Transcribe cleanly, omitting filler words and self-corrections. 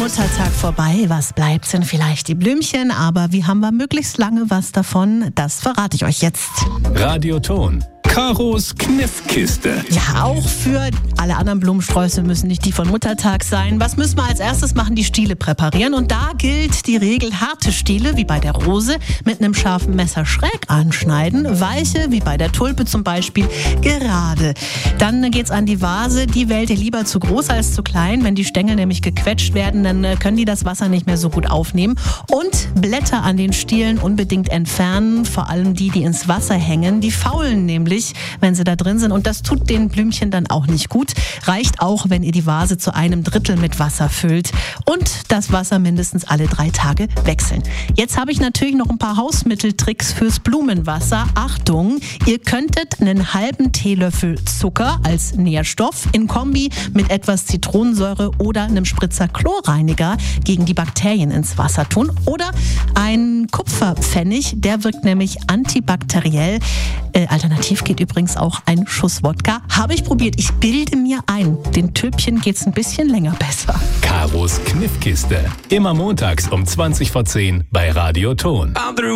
Muttertag vorbei. Was bleibt, sind vielleicht die Blümchen, aber wie haben wir möglichst lange was davon? Das verrate ich euch jetzt. Radioton. Karos Kniffkiste. Ja, auch für alle anderen Blumensträuße müssen nicht die von Muttertag sein. Was müssen wir als erstes machen? Die Stiele präparieren. Und da gilt die Regel: harte Stiele, wie bei der Rose, mit einem scharfen Messer schräg anschneiden. Weiche, wie bei der Tulpe zum Beispiel, gerade. Dann geht's an die Vase. Die wählt ihr lieber zu groß als zu klein. Wenn die Stängel nämlich gequetscht werden, dann können die das Wasser nicht mehr so gut aufnehmen. Und Blätter an den Stielen unbedingt entfernen. Vor allem die ins Wasser hängen. Die faulen nämlich, wenn sie da drin sind. Und das tut den Blümchen dann auch nicht gut. Reicht auch, wenn ihr die Vase zu 1/3 mit Wasser füllt. Und das Wasser mindestens alle 3 Tage wechseln. Jetzt habe ich natürlich noch ein paar Hausmitteltricks fürs Blumenwasser. Achtung, ihr könntet einen halben Teelöffel Zucker als Nährstoff in Kombi mit etwas Zitronensäure oder einem Spritzer Chlorreiniger gegen die Bakterien ins Wasser tun. Oder ein Kupferpfennig, der wirkt nämlich antibakteriell. Alternativ geht übrigens auch ein Schuss Wodka. Habe ich probiert. Ich bilde mir ein, den Tülpchen geht's ein bisschen länger besser. Karos Kniffkiste. Immer montags um 20 vor 10 bei Radioton.